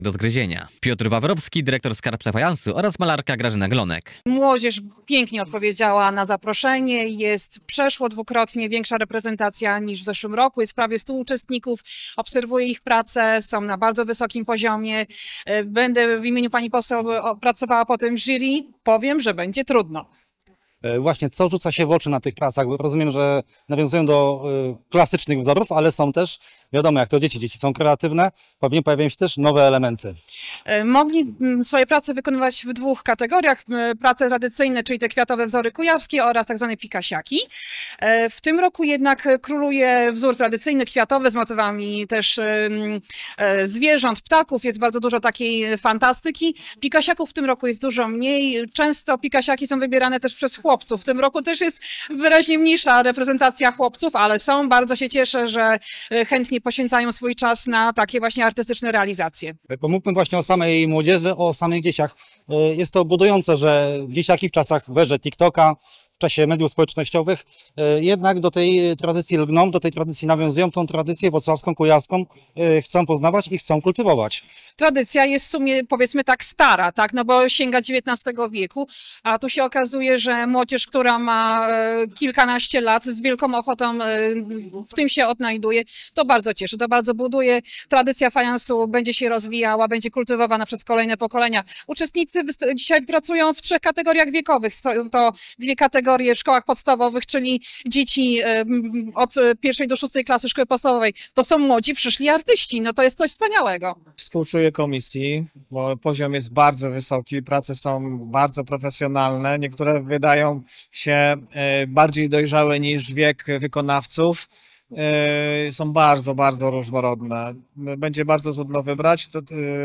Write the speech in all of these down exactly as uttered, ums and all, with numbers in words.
do zgryzienia. Piotr Wawrowski, dyrektor skarbca fajansu oraz malarka Grażyna Glonek. Młodzież pięknie odpowiedziała na zaproszenie. Jest przeszło dwukrotnie większa reprezentacja niż w zeszłym roku. Jest prawie stu uczestników. Obserwuję ich pracę. Są na bardzo wysokim poziomie. Będę w imieniu pani poseł pracowała po tym jury. Powiem, że będzie trudno. Właśnie, co rzuca się w oczy na tych pracach? Rozumiem, że nawiązują do y, klasycznych wzorów, ale są też, wiadomo, jak to dzieci, dzieci są kreatywne, pewnie pojawiają się też nowe elementy. Mogli swoje prace wykonywać w dwóch kategoriach. Prace tradycyjne, czyli te kwiatowe wzory kujawskie oraz tak zwane pikasiaki. W tym roku jednak króluje wzór tradycyjny, kwiatowy, z motywami też zwierząt, ptaków. Jest bardzo dużo takiej fantastyki. Pikasiaków w tym roku jest dużo mniej. Często pikasiaki są wybierane też przez chłopców. W tym roku też jest wyraźnie mniejsza reprezentacja chłopców, ale są. Bardzo się cieszę, że chętnie poświęcają swój czas na takie właśnie artystyczne realizacje. Pomówmy właśnie o samej młodzieży, o samych dzieciach. Jest to budujące, że dzieciaki w czasach w erze TikToka, w czasie mediów społecznościowych jednak do tej tradycji lgną, do tej tradycji nawiązują, tą tradycję wrocławską, kujawską chcą poznawać i chcą kultywować. Tradycja jest w sumie, powiedzmy tak, stara, tak, no bo sięga dziewiętnastego wieku, a tu się okazuje, że młodzież, która ma kilkanaście lat, z wielką ochotą w tym się odnajduje. To bardzo cieszy, to bardzo buduje. Tradycja fajansu będzie się rozwijała, będzie kultywowana przez kolejne pokolenia. Uczestnicy dzisiaj pracują w trzech kategoriach wiekowych. Są to dwie kategorie w szkołach podstawowych, czyli dzieci od pierwszej do szóstej klasy szkoły podstawowej. To są młodzi, przyszli artyści. No to jest coś wspaniałego. Współczuję komisji, bo poziom jest bardzo wysoki, prace są bardzo profesjonalne. Niektóre wydają się bardziej dojrzałe niż wiek wykonawców. Są bardzo, bardzo różnorodne. Będzie bardzo trudno wybrać. To,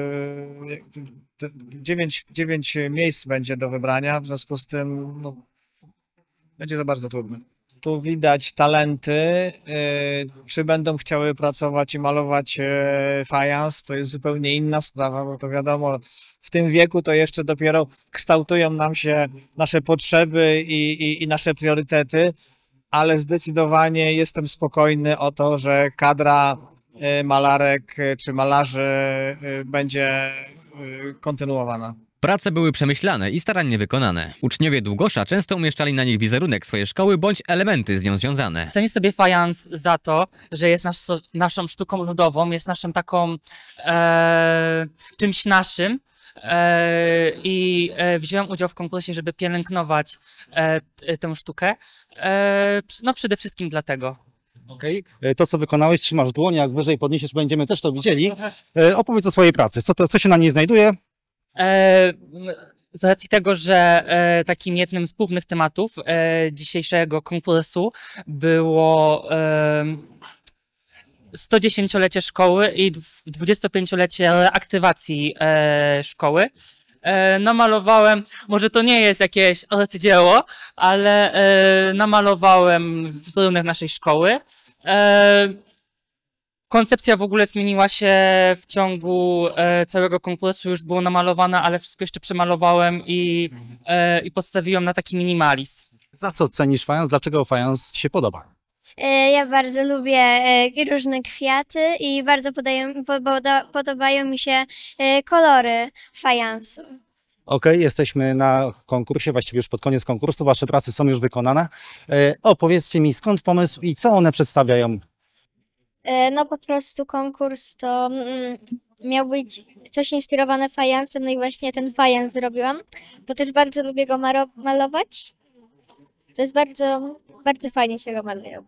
dziewięć, dziewięć miejsc będzie do wybrania, w związku z tym no, będzie to bardzo trudne. Tu widać talenty, czy będą chciały pracować i malować fajans, to jest zupełnie inna sprawa, bo to wiadomo, w tym wieku to jeszcze dopiero kształtują nam się nasze potrzeby i, i, i nasze priorytety, ale zdecydowanie jestem spokojny o to, że kadra malarek czy malarzy będzie kontynuowana. Prace były przemyślane i starannie wykonane. Uczniowie Długosza często umieszczali na nich wizerunek swojej szkoły bądź elementy z nią związane. Cenię sobie fajans za to, że jest nasz, naszą sztuką ludową, jest naszą taką e, czymś naszym. E, I e, wziąłem udział w konkursie, żeby pielęgnować e, tę sztukę. E, no przede wszystkim dlatego. Okej. Okay. To, co wykonałeś, trzymasz dłoń, jak wyżej podniesiesz, będziemy też to widzieli. E, opowiedz o swojej pracy. Co, to, co się na niej znajduje? E, z racji tego, że e, takim jednym z głównych tematów e, dzisiejszego konkursu było e, sto dziesięciolecie szkoły i dwudziestopięciolecie reaktywacji e, szkoły. E, namalowałem, może to nie jest jakieś arcydzieło, ale e, namalowałem wizerunek naszej szkoły. E, Koncepcja w ogóle zmieniła się w ciągu e, całego konkursu, już było namalowane, ale wszystko jeszcze przemalowałem i, e, i postawiłem na taki minimalizm. Za co cenisz fajans? Dlaczego fajans ci się podoba? Ja bardzo lubię różne kwiaty i bardzo podają, poda, podobają mi się kolory fajansu. Okej, okay, jesteśmy na konkursie, właściwie już pod koniec konkursu, wasze prace są już wykonane. E, opowiedzcie mi, skąd pomysł i co one przedstawiają? No po prostu konkurs to mm, miał być coś inspirowane fajansem, no i właśnie ten fajans zrobiłam, bo też bardzo lubię go malować. To jest bardzo, bardzo fajnie się go maluje.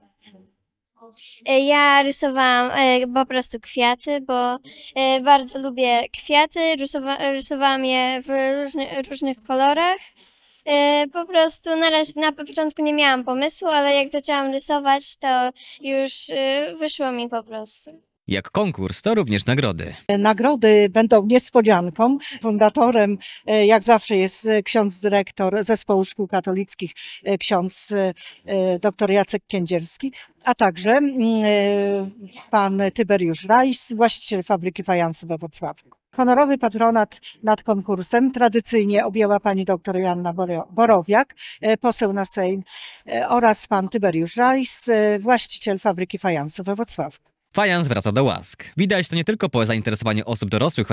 Ja rysowałam po prostu kwiaty, bo bardzo lubię kwiaty, rysowa rysowałam je w różny, różnych kolorach. Po prostu na, razie, na początku nie miałam pomysłu, ale jak zaczęłam rysować, to już wyszło mi po prostu. Jak konkurs, to również nagrody. Nagrody będą niespodzianką. Fundatorem, jak zawsze, jest ksiądz dyrektor Zespołu Szkół Katolickich, ksiądz dr Jacek Kędzierski, a także pan Tyberiusz Rajs, właściciel fabryki fajansu we Wrocławiu. Honorowy patronat nad konkursem tradycyjnie objęła pani dr Joanna Borowiak, poseł na Sejm, oraz pan Tyberiusz Rajs, właściciel fabryki fajansu we Wrocławiu. Fajans wraca do łask. Widać to nie tylko po zainteresowaniu osób dorosłych